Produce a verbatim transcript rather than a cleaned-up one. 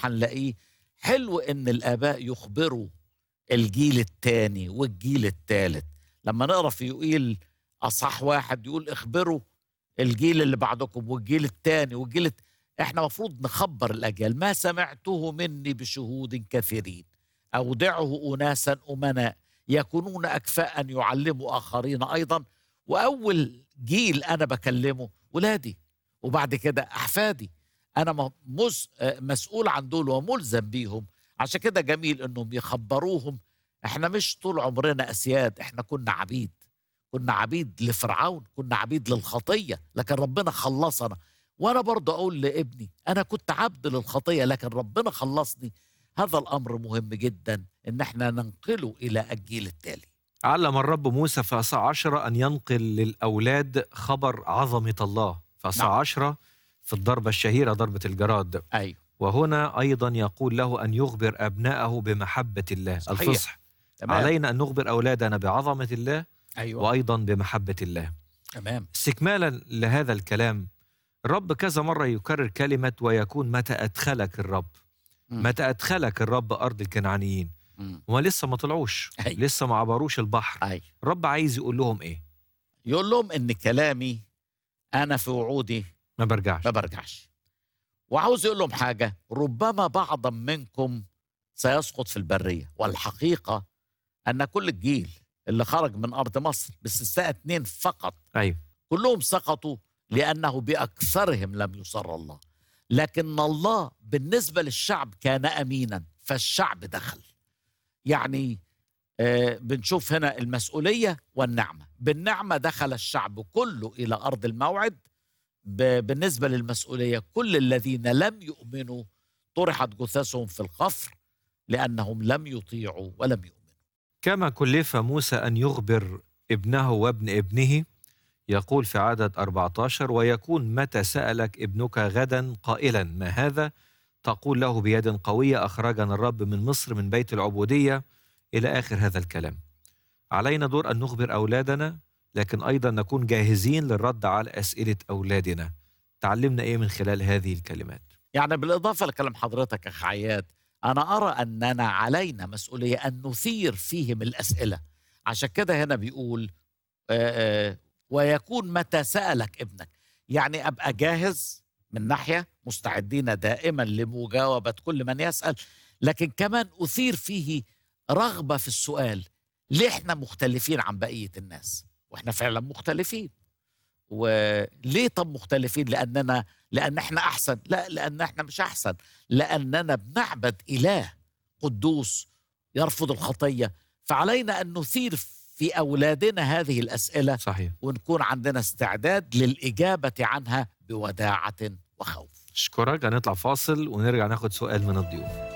هنلاقيه حلو إن الآباء يخبروا الجيل التاني والجيل التالت. لما نقرأ في يوئيل أصح واحد يقول اخبروا الجيل اللي بعدكم والجيل التاني والجيل الت... احنا مفروض نخبر الأجيال. ما سمعته مني بشهود كثيرين أودعه أناسا أمناء يكونون أكفاء أن يعلموا آخرين أيضا. وأول جيل أنا بكلمه ولادي، وبعد كده أحفادي. أنا مس... مسؤول عن دول وملزم بيهم. عشان كده جميل إنهم يخبروهم. احنا مش طول عمرنا أسياد، احنا كنا عبيد. كنا عبيد لفرعون، كنا عبيد للخطية، لكن ربنا خلصنا. وأنا برضه أقول لابني أنا كنت عبد للخطية لكن ربنا خلصني. هذا الأمر مهم جدا إن احنا ننقله إلى الجيل التالي. علم الرب موسى في أصحاح عشرة أن ينقل للأولاد خبر عظمة الله في أصحاح نعم. عشرة في الضربة الشهيرة ضربة الجراد. أيوه. وهنا أيضا يقول له أن يخبر أبنائه بمحبة الله. صحيح. الفصح. تمام. علينا أن نخبر أولادنا بعظمة الله. أيوه. وأيضا بمحبة الله. تمام. استكمالا لهذا الكلام، الرب كذا مرة يكرر كلمة ويكون متى أدخلك الرب. مم. متى أدخلك الرب أرض الكنعانيين. مم. وما لسه ما طلعوش. أيوه. لسه ما عبروش البحر. أيوه. الرب عايز يقول لهم إيه؟ يقول لهم إن كلامي أنا في وعودي ما برجعش. ما برجعش. وعاوز يقول لهم حاجة، ربما بعضا منكم سيسقط في البرية. والحقيقة أن كل الجيل اللي خرج من أرض مصر باستثناء اتنين فقط أيوه. كلهم سقطوا لأنه بأكثرهم لم يسر الله. لكن الله بالنسبة للشعب كان أمينا فالشعب دخل. يعني آه بنشوف هنا المسؤولية والنعمة. بالنعمة دخل الشعب كله إلى أرض الموعد. بالنسبة للمسؤولية كل الذين لم يؤمنوا طرحت جثثهم في القفر لأنهم لم يطيعوا ولم يؤمنوا. كما كلف موسى أن يخبر ابنه وابن ابنه، يقول في عدد أربعة عشر ويكون متى سألك ابنك غدا قائلا ما هذا تقول له بيد قوية أخرجنا الرب من مصر من بيت العبودية إلى آخر هذا الكلام. علينا دور أن نخبر أولادنا لكن أيضا نكون جاهزين للرد على أسئلة أولادنا. تعلمنا إيه من خلال هذه الكلمات؟ يعني بالإضافة لكلام حضرتك يا أخ عياد، أنا أرى أننا علينا مسؤولية أن نثير فيهم الأسئلة. عشان كده هنا بيقول آآ آآ ويكون متى سألك ابنك. يعني أبقى جاهز من ناحية، مستعدين دائما لمجاوبة كل من يسأل، لكن كمان أثير فيه رغبة في السؤال. ليه احنا مختلفين عن بقية الناس؟ واحنا فعلا مختلفين. وليه طب مختلفين؟ لأننا لأن احنا أحسن؟ لا، لأن احنا مش أحسن، لأننا بنعبد إله قدوس يرفض الخطية. فعلينا أن نثير في أولادنا هذه الأسئلة. صحيح. ونكون عندنا استعداد للإجابة عنها بوداعة وخوف. أشكرك. هنطلع فاصل ونرجع ناخد سؤال من الضيوف.